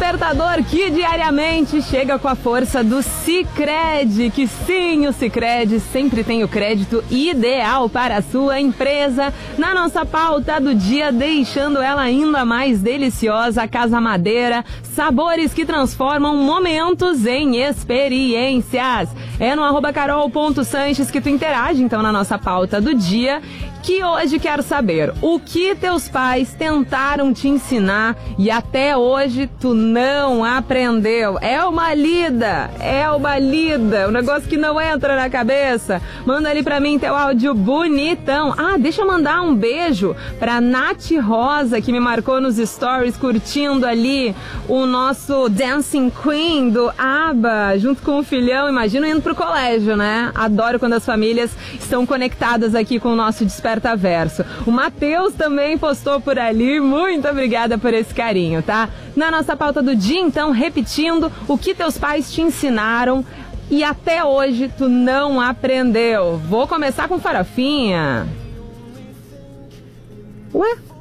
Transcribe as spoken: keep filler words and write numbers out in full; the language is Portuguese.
despertador que diariamente chega com a força do Sicredi, que sim, o Sicredi sempre tem o crédito ideal para a sua empresa. Na nossa pauta do dia, deixando ela ainda mais deliciosa, a Casa Madeira, sabores que transformam momentos em experiências. É no arroba carol.sanches que tu interage, então, na nossa pauta do dia, que hoje quero saber o que teus pais tentaram te ensinar e até hoje tu não aprendeu. É uma lida, é uma lida, um negócio que não entra na cabeça. Manda ali pra mim teu áudio bonitão. Ah, deixa eu mandar um beijo pra Nath Rosa, que me marcou nos stories, curtindo ali o nosso Dancing Queen do ABBA, junto com o filhão, imagino indo pro colégio, né? Adoro quando as famílias estão conectadas aqui com o nosso Despertaverso. O Matheus também postou por ali, muito obrigada por esse carinho, tá? Na nossa pauta do dia, então, repetindo, o que teus pais te ensinaram e até hoje tu não aprendeu. Vou começar com farofinha. Ué?